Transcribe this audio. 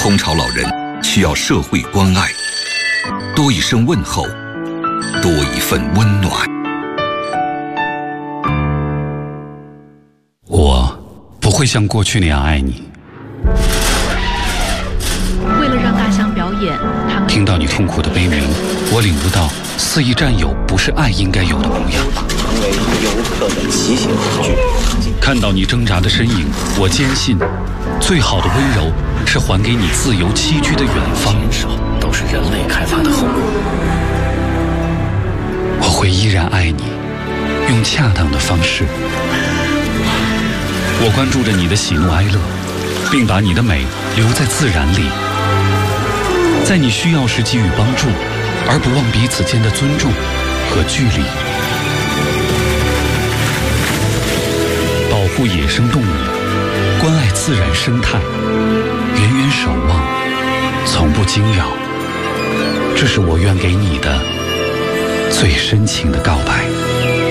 空巢老人需要社会关爱，多一声问候，多一份温暖。 我不会像过去那样爱你。 为了让大象表演，他们听到你痛苦的悲鸣，我领悟到肆意占有不是爱应该有的模样。 成为游客的骑行工具。 看到你挣扎的身影，我坚信，最好的温柔是还给你自由栖居的远方。 减少都是人类开发的后果。 我会依然爱你，用恰当的方式。我关注着你的喜怒哀乐，并把你的美留在自然里，在你需要时给予帮助，而不忘彼此间的尊重和距离。保护野生动物，关爱自然生态，远远守望，从不惊扰。这是我愿给你的最深情的告白。